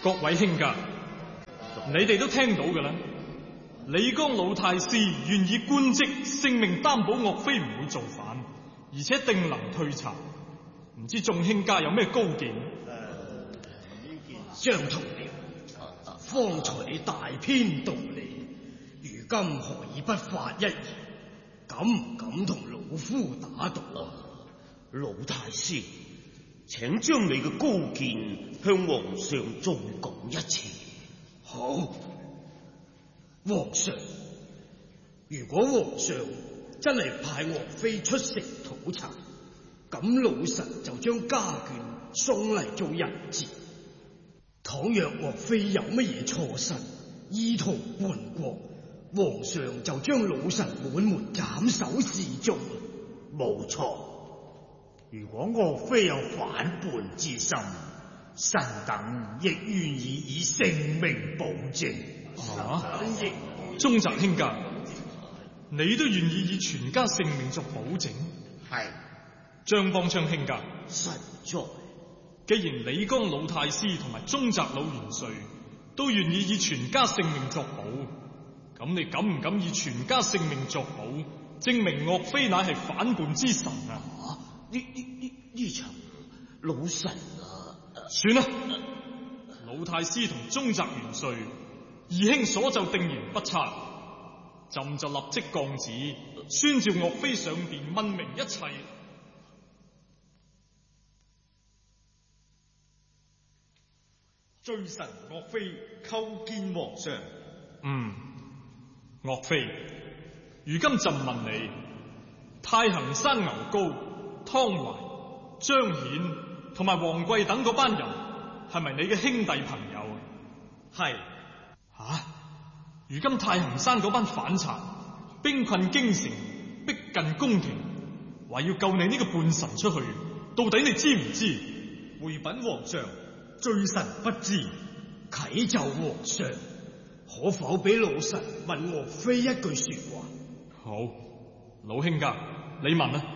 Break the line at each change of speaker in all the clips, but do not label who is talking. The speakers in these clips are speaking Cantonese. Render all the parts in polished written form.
各位卿家，你哋都聽到㗎啦。李江老太師願以官職性命擔保岳飛唔會造反，而且定能退賊。唔知眾卿家有咩高見？
張同僚，方才你大篇道理，如今何以不發一言？敢唔敢同老夫打賭？
老太師，請將你嘅高見向皇上重講一次。
好，皇上，如果皇上真係派岳飛出城討賊，咁老臣就將家眷送嚟做人質。倘若岳飛有乜嘢錯失，意圖叛國，皇上就將老臣滿門斬首示眾。
冇錯，如果岳飛有反叛之心，臣等亦願意以性命保證。
宗澤卿家，你都願意以全家性命作保證？
係。
張邦昌卿家，
實在。
既然李江老太師同埋宗澤老元帥都願意以全家性命作保，咁你敢唔敢以全家性命作保，證明岳飛乃係反叛之神啊？
呢層老臣啊，
算啦，老太師同宗澤元帥二兄所就定然不差，朕就立即降旨，宣召岳飛上殿問明一切。
罪臣岳飛叩見皇上。
岳飛，如今朕問你，太行山牛皋、湯懷、張顯同埋黃貴等嗰班人係咪你嘅兄弟朋友啊？
係。
如今太行山嗰班反賊兵困京城，逼近宮廷，話要救你呢個叛臣出去，到底你知唔知？
回稟皇上，罪臣不知。
啟奏皇上，可否俾老臣問岳飛一句說話？
好，老卿家，你問啊。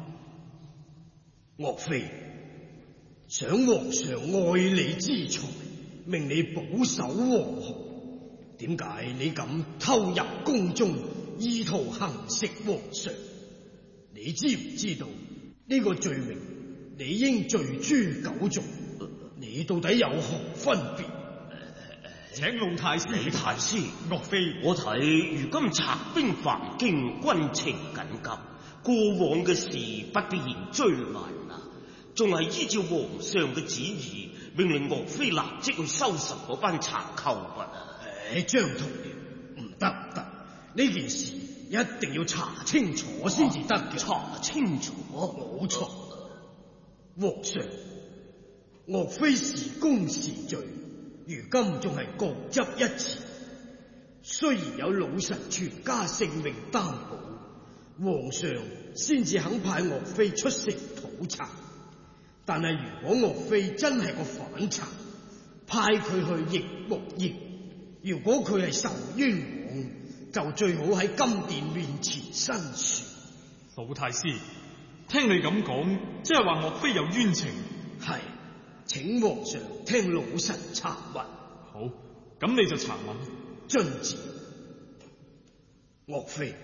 岳飛，想皇上愛你之才，命你保守黃河，點解你敢偷入宮中，意圖行刺皇上？你知唔知道呢個罪名理應罪誅九族？你到底有何分別？
請老太師。
李太師，
岳飛，
我睇如今賊兵犯京，軍情緊急，過往嘅事不必然追問啦，仲係依照皇上嘅旨意，命令岳飛立即去收拾嗰班賊寇啊！
張同僚，唔得，呢件事一定要查清楚先至得嘅。
查清楚，
冇錯。皇上，岳飛是公是罪，如今仲係各執一詞。雖然有老臣全家性命擔保，皇上先至肯派岳飛出城討賊，但係如果岳飛真係個反賊，派佢去亦木亦，如果佢係受冤枉，就最好喺金殿面前申訴。
老太師，聽你咁講，即係話岳飛有冤情。
係，請皇上聽老臣查問。
好，咁你就查問。
遵旨。岳飛，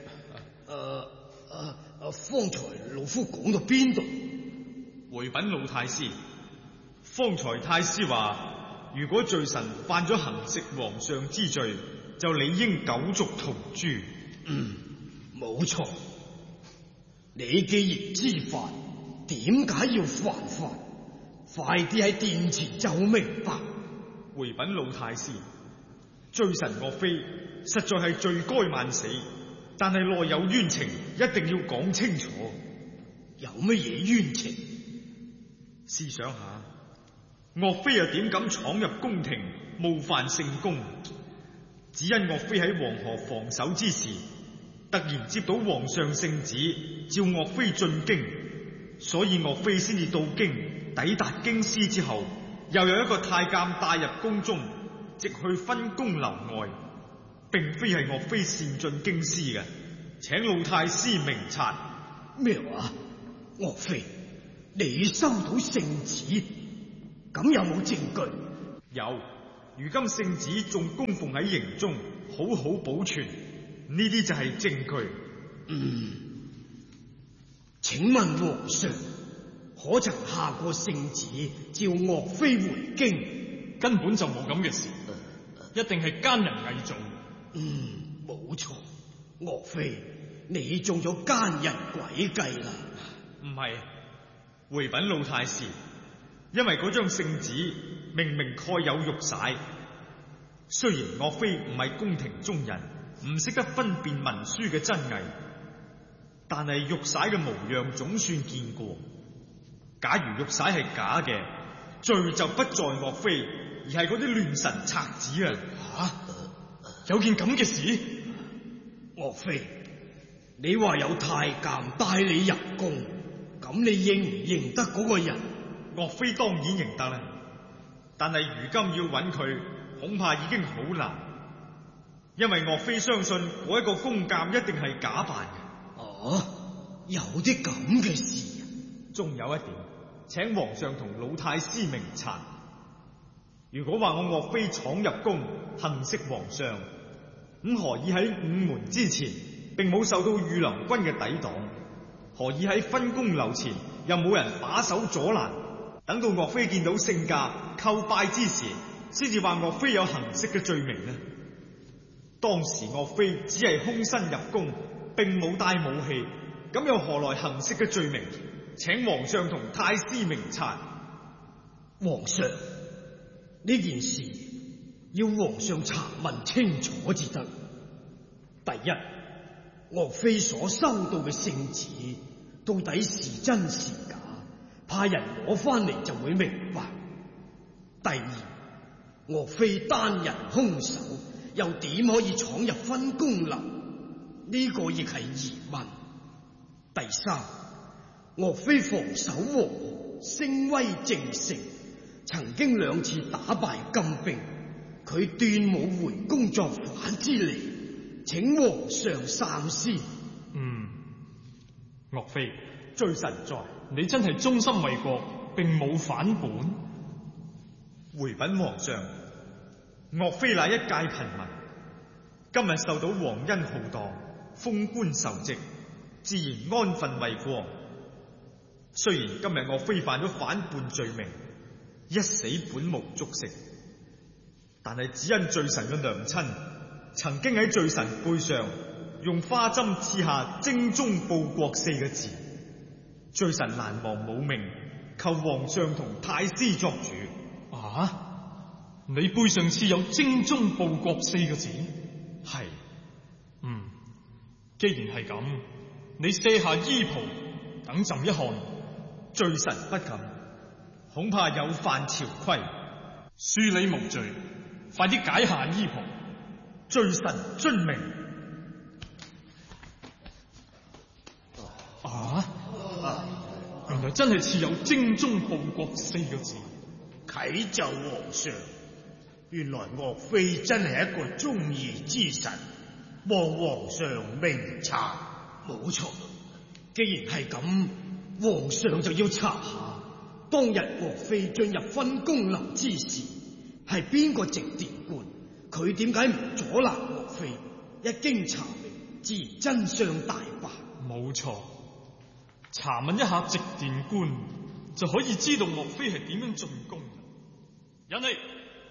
方才老夫講到邊度？
回稟老太師，方才太師話，如果罪臣犯咗行刺皇上之罪，就理應九族同誅。
冇錯。你既然知法，點解要犯法？快啲喺殿前就明白。
回稟老太師，罪臣岳飛實在係罪該萬死，但係內有冤情，一定要講清楚。
有乜嘢冤情？
試想下，岳飛又點敢闖入宮廷，冒犯聖公？只因岳飛喺黃河防守之時，突然接到皇上聖旨，召岳飛進京，所以岳飛先至到京，抵達京師之後，又有一個太監帶入宮中，直去分宮留外，並非係岳飛擅進京師嘅，請老太師明察。
咩話？岳飛，你收到聖旨，咁有冇證據？
有， 如今聖旨仲供奉喺營中，好好保存，呢啲就係證據。
請問皇上，可曾下過聖旨召岳飛回京？
根本就冇咁嘅事，一定係奸人偽造。
冇錯，岳飛，你中咗奸人詭計啦！
唔係，回稟老太師，因為嗰張聖旨明明蓋有玉璽，雖然岳飛唔係宮廷中人，唔識得分辨文書嘅真偽，但係玉璽嘅模樣總算見過。假如玉璽係假嘅，罪就不在岳飛，而係嗰啲亂臣賊子啊！
有件咁嘅事？
岳飛，你話有太監帶你入宮，咁你認唔認得嗰個人？
岳飛當然認得啦，但係如今要揾佢，恐怕已經好難，因為岳飛相信嗰一個宮監一定係假扮嘅。
有啲咁嘅事？
仲有一點，請皇上同老太師明察。如果話我岳飛闖入宮行刺皇上，咁何以喺午門之前並冇受到御林軍嘅抵擋？何以喺分宮樓前又冇人把守阻攔？等到岳飛見到聖駕叩拜之時，先至話岳飛有行刺嘅罪名呢？當時岳飛只係空身入宮，並冇帶武器，咁又何來行刺嘅罪名？請皇上同太師明察。
皇上，呢件事要皇上查問清楚至得。第一，岳飛所收到嘅聖旨到底是真是假，派人攞翻嚟就會明白。第二，岳飛單人空手，又點可以闖入分宮樓？呢個亦係疑問。第三，岳飛防守黃河，聲威正盛，曾經2次打敗金兵，佢斷冇回宮作反之理，請皇上三思。
岳飛，
罪臣在，
你真係忠心為國，並冇反叛。
回稟皇上，岳飛乃一介貧民，今日受到皇恩浩蕩，封官受職，自然安分為國。雖然今日岳飛犯咗反叛罪名，一死本無足惜，但係只因罪臣嘅娘親曾經喺罪臣背上用花針刺下精忠報國4個字，罪臣難忘母命，求皇上同太師作主。
你背上刺有精忠報國4個字？
係。
既然係咁，你卸下衣袍，等朕一看。
罪臣不敢，恐怕有犯朝規。
恕你無罪，快啲解下衣袍。
罪臣遵命。
原來真係刺有精忠報國4個字。
啟奏皇上，原來岳飛真係一個忠義之臣，望皇上明察。
冇錯，既然係咁，皇上就要查下當日岳飛進入分宮樓之時，係邊個直殿官？佢點解唔阻攔岳飛？一經查明，自然真相大白。
冇錯，查問一下直殿官，就可以知道岳飛係點樣進宮。人嚟，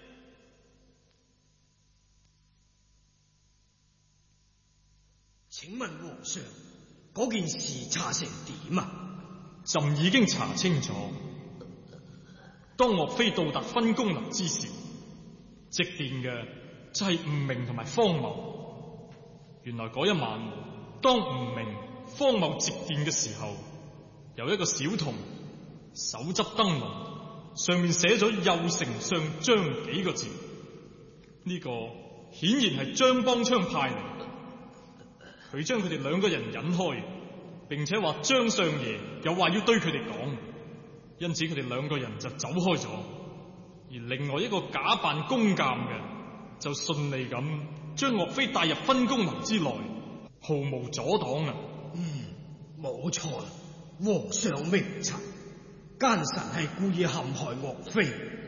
請問皇上，嗰件事查成點啊？
朕已經查清楚。當岳飛到達分宮樓之時，直殿嘅就係吳明同埋方茂。原來嗰一晚，當吳明、方茂直殿嘅時候，有一個小童手執燈籠，上面寫咗右丞相張幾個字。呢個顯然係張邦昌派嚟。佢將佢哋2個人引開，並且話張相爺有話要對佢哋講，因此佢哋2個人就走開咗。而另外一個假扮宮監嘅就順利咁將岳飛帶入分宮樓之內，毫無阻擋啊！
冇錯，皇上明察，奸臣係故意陷害岳飛，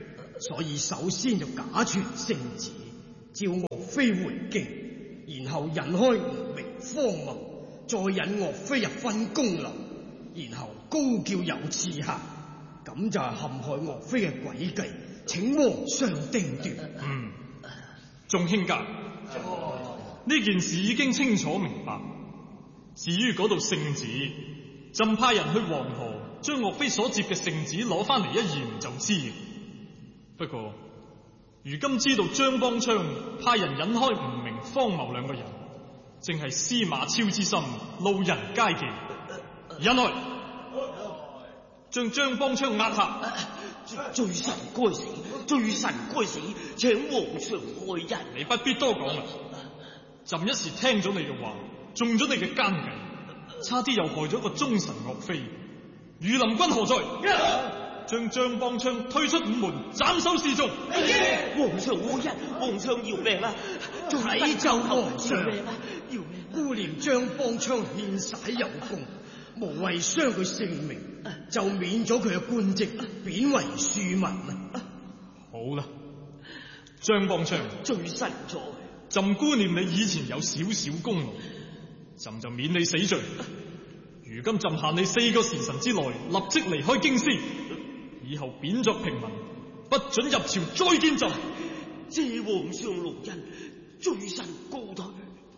所以首先就假傳聖旨，召岳飛回京，然後引開吳明荒謬，再引岳飛入分宮樓，然後高叫有刺客，咁就係陷害岳飛嘅詭計，請皇上定奪。
眾卿家，呢件事已經清楚明白。至於嗰度聖旨，朕派人去黃河將岳飛所接嘅聖旨攞翻嚟一驗就知。不過如今知道張邦昌派人引開吳明、荒謬兩個人，正係司馬昭之心，路人皆忌。引來將張邦昌壓下。
罪臣該死，罪臣該死，請皇上開恩。
你不必多講啦，朕一時聽咗你嘅話，中咗你嘅奸計，差啲又害咗個忠臣岳飛。御林軍何在？將張邦昌推出午門，斬首示眾。
皇上開恩，皇上要命啦！
睇就皇上，
要命！
顧念張邦昌獻灑有功，無謂傷佢性命，就免咗佢嘅官職，貶為庶民啦。
好啦，張邦昌，
罪臣在，
朕顧念你以前有少少功勞，朕就免你死罪。如今朕限你4個時辰之內立即離開京師，以後貶作平民，不准入朝再見朕。
謝皇上隆恩，罪臣告退。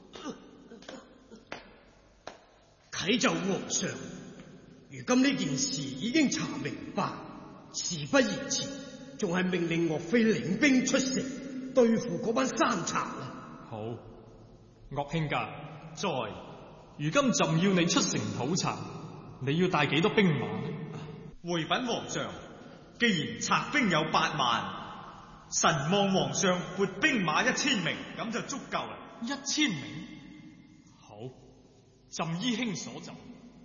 啟奏皇上，如今呢件事已經查明白，事不宜遲，仲係命令岳飛領兵出城對付嗰班山賊啦。
好，岳卿家在。如今朕要你出城討賊，你要帶幾多兵馬呢？
回稟皇上，既然賊兵有8萬，臣望皇上撥兵馬1000名，咁就足夠啦。
1000名？好，朕依卿所就。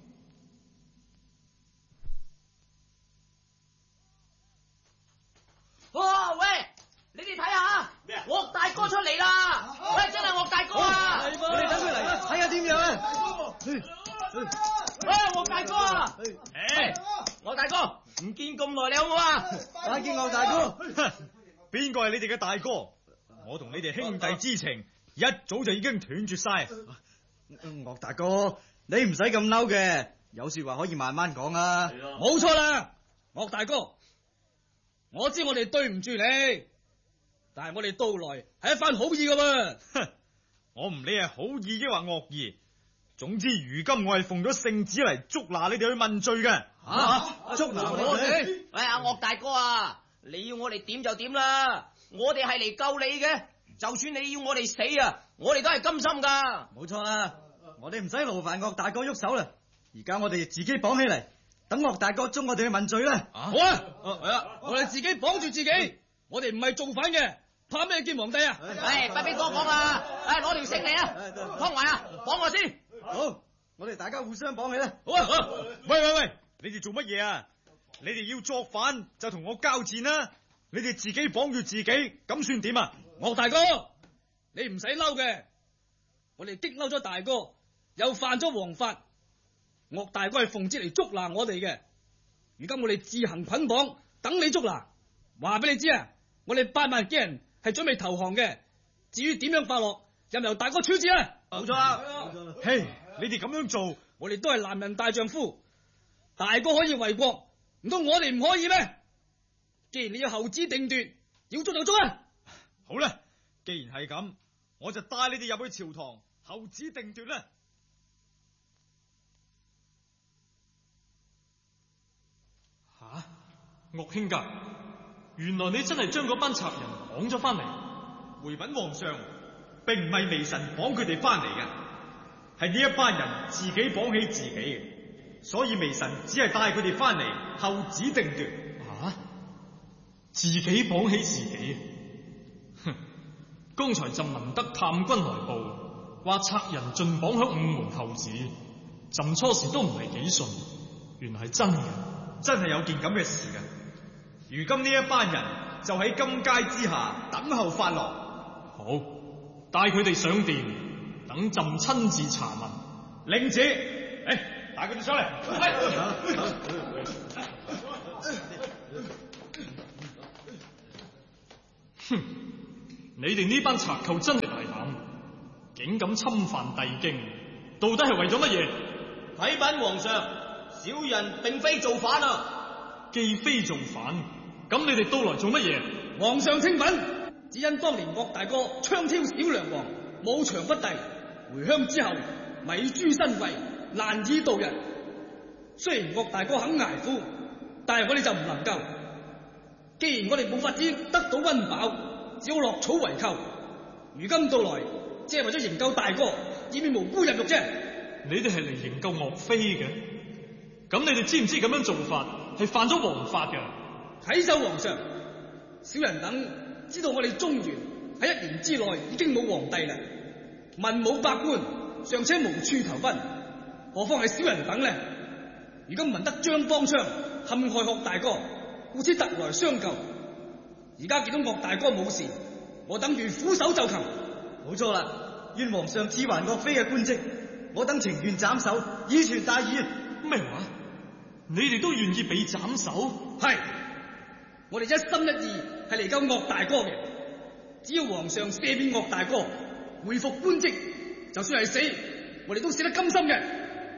哇喂！你哋睇下，岳大哥出嚟啦！喂，真係岳大哥啊！
你哋等佢嚟，睇下點樣啊！
喂，岳大哥啊！岳大哥，唔見咁耐，你好唔好啊？
拜見岳大哥。
邊個係你哋嘅大哥？我同你哋兄弟之情一早就已經斷絕晒。
岳大哥，你唔使咁嬲嘅，有說話可以慢慢講啊。
冇錯啦，岳大哥，我知我哋對唔住你，但係我哋到來係一番好意噶噃。
我唔理係好意抑或惡意，總之如今我係奉咗聖旨嚟捉拿你哋去問罪嘅。
捉拿我哋？
喂，阿岳大哥啊，你要我哋點就點啦，我哋係嚟救你嘅，就算你要我哋死啊，我哋都係甘心噶。
冇錯啦，我哋唔使勞煩岳大哥喐手啦，而家我哋自己綁起嚟，等岳大哥捉我哋去問罪啦。
好啊，係啊，我哋自己綁住自己，我哋唔係造反嘅，怕咩見皇帝啊？
不必多講啦，攞條繩嚟啊，湯華啊，綁我先。
好，我哋大家互相綁起啦。
好啊，
喂，你哋做乜嘢啊？你哋要作反就同我交戰啦！你哋自己綁住自己，咁算點啊？
岳大哥，你唔使嬲嘅，我哋激嬲咗大哥，又犯咗王法，岳大哥係奉旨嚟捉拿我哋嘅，如今我哋自行捆綁，等你捉拿。話俾你知啊，我哋8萬幾人係準備投降嘅，至於點樣發落，任由大哥處置啊！
冇錯啊！
嘿，你哋咁樣做，
我哋都係男人大丈夫，大哥可以為國，唔通我哋唔可以咩？既然你要後旨定奪，要捉就捉啊！
好啦，既然係咁，我就帶你哋入去朝堂，後旨定奪啦。
吓，岳卿家，原來你真係將嗰班賊人綁咗翻嚟。
回稟皇上，並唔係微臣綁佢哋翻嚟嘅，係呢一班人自己綁起自己嘅，所以微臣只係帶佢哋翻嚟，後旨定奪。
自己綁起自己？哼！剛才朕聞得探軍來報，話賊人盡綁響午門後旨，朕初時都唔係幾信，原來係真嘅。
真係有件咁嘅事嘅。如今呢一班人就喺金階之下等候發落。
好，帶佢哋上殿，等朕親自查問。
領旨，帶佢哋上嚟。
哼！你哋呢班賊寇真係大膽，竟敢侵犯帝京，到底係為咗乜嘢？
啟稟皇上，小人並非造反啊！
既非造反，咁你哋到來做乜嘢？
皇上清稟，只因當年岳大哥槍挑小梁王，武場不逮，回鄉之後米珠身貴，難以度日。雖然岳大哥肯捱苦，但係我哋就唔能夠。既然我哋冇法子得到溫飽，只好落草為寇。如今到來，只係為咗營救大哥，以免無辜入獄啫。
你哋係嚟營救岳飛嘅，咁你哋知唔知咁樣做法係犯咗王法嘅？
啟奏皇上，小人等知道我哋中原喺1年之內已經冇皇帝啦，文武百官尚且無處投奔，何況係小人等呢？如今聞得張邦昌陷害岳大哥，故此特來相救。而家見到岳大哥冇事，我等如俯首就擒。
冇錯啦，願皇上賜還岳飛嘅官職，我等情願斬首，以傳大義。
咩話？你哋都願意被斬首？
係，我哋一心一意係嚟救岳大哥嘅。只要皇上赦免岳大哥，回復官職，就算係死，我哋都死得甘心嘅。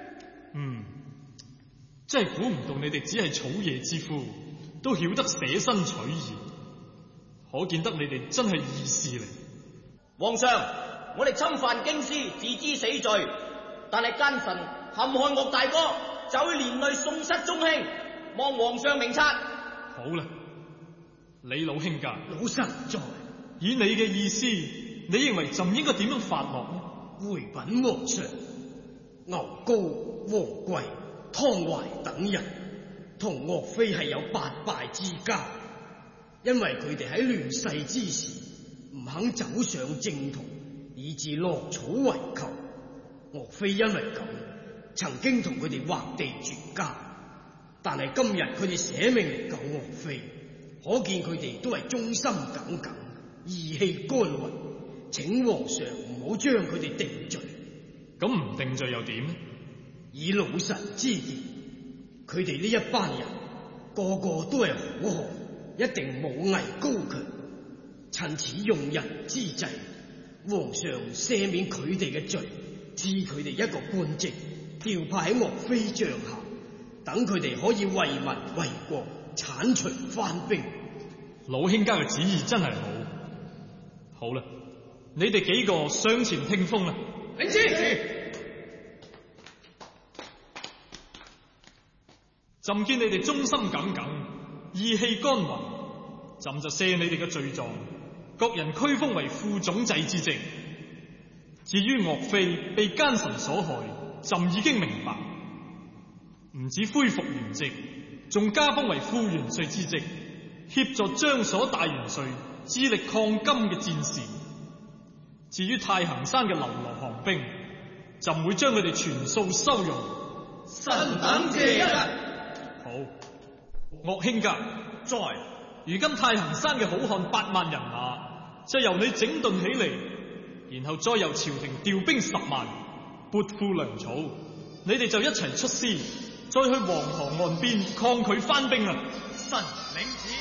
真係估唔到你哋只係草野之夫，都曉得捨身取義，可見得你哋真係義士嚟。
皇上，我哋侵犯京師，自知死罪，但係奸臣陷害岳大哥，就會連累宋室宗兄，望皇上明察。
好啦，李老卿家，
老臣在。
以你嘅意思，你認為朕應該點樣發落呢？
回稟皇上，牛皋、王貴、湯懷等人同岳飛係有八拜之交，因為佢哋喺亂世之時唔肯走上正途，以致落草為寇。岳飛因為咁，曾經同佢哋劃地絕交，但係今日佢哋捨命嚟救岳飛，可見佢哋都係忠心耿耿，義氣干雲。請皇上唔好將佢哋定罪。
咁唔定罪又點呢？
以老臣之見，佢哋呢一班人個個都係好漢，一定武藝高強。趁此用人之際，皇上赦免佢哋嘅罪，賜佢哋一個官職，調派喺岳飛帳下，等佢哋可以為民為國，鏟除番兵。
老卿家嘅旨意真係好。好啦，你哋幾個上前聽風啦。
領旨。
朕見你哋忠心耿耿，義氣干雲，朕就赦你哋嘅罪狀，各人區封為副總制之職。至於岳飛被奸臣所害，朕已經明白，唔止恢復原職，仲加封為副元帥之職，協助張所大元帥致力抗金嘅戰事。至於太行山嘅流落降兵，朕會將佢哋全數收容。
臣等謝一。
好，岳卿家在。如今太行山嘅好漢8萬人馬，就由你整頓起嚟，然後再由朝廷調兵10萬，撥付糧草，你哋就一齊出師，再去黃河岸邊抗拒番兵啦。
臣領旨。